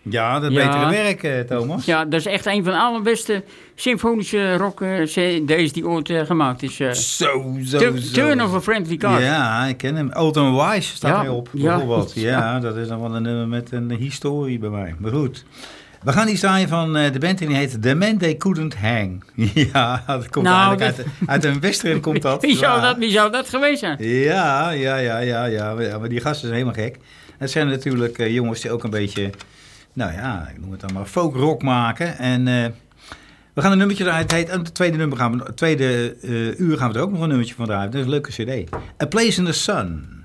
Ja, dat betere werk, Thomas. Ja, dat is echt een van de allerbeste symfonische rock-cd's die ooit gemaakt is. Zo. Turn of a Friendly Card. Ja, ik ken hem. Old and Wise staat erop, bijvoorbeeld. Ja. Ja, dat is dan wel een nummer met een historie bij mij. Maar goed. We gaan iets draaien van de band en die heet The Man They Couldn't Hang. Ja, dat komt eigenlijk uit een western komt dat. Wie zou dat geweest zijn? Ja, maar die gasten zijn helemaal gek. Het zijn natuurlijk jongens die ook een beetje, nou ja, ik noem het dan maar folk rock maken. En we gaan een nummertje draaien. Het heet, het tweede uur gaan we er ook nog een nummertje van draaien. Dat is een leuke cd. A Place in the Sun.